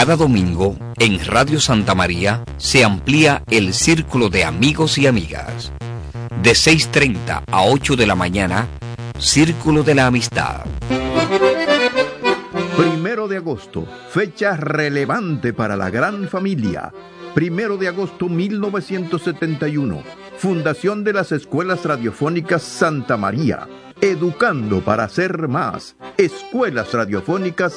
Cada domingo, en Radio Santa María, se amplía el círculo de amigos y amigas. De 6:30 a 8 de la mañana, Círculo de la Amistad. 1 de agosto, fecha relevante para la gran familia. 1 de agosto 1971, fundación de las Escuelas Radiofónicas Santa María. Educando para ser más. Escuelas Radiofónicas